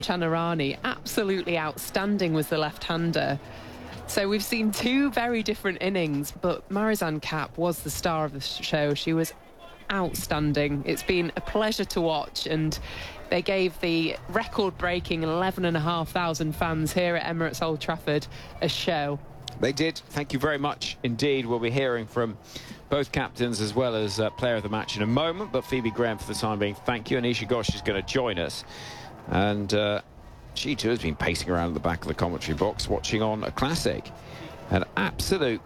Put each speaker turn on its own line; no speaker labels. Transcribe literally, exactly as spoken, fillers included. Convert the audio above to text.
Chanarani, absolutely outstanding was the left-hander. So we've seen two very different innings, but Marizanne Kapp was the star of the show. She was outstanding. It's been a pleasure to watch, and they gave the record-breaking eleven and a half thousand fans here at Emirates Old Trafford a show.
They did. Thank you very much indeed. We'll be hearing from both captains as well as uh, player of the match in a moment, but Phoebe Graham for the time being, thank you. Anisha Ghosh is going to join us, and uh, she too has been pacing around at the back of the commentary box watching on a classic. An absolute